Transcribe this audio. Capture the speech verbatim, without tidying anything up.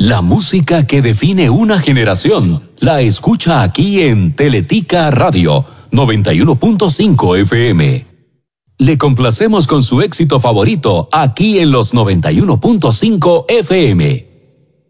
La música que define una generación la escucha aquí en Teletica Radio noventa y uno punto cinco F M. Le complacemos con su éxito favorito aquí en los noventa y uno punto cinco F M.